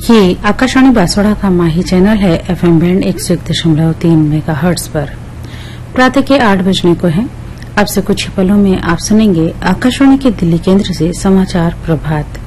ये आकाशवाणी बांसवाड़ा का माही चैनल है। एफएम बैंड 101.3 मेगाहर्ट्ज पर प्रातः के 8 बजने को है। अब से कुछ ही पलों में आप सुनेंगे आकाशवाणी के दिल्ली केंद्र से समाचार प्रभात।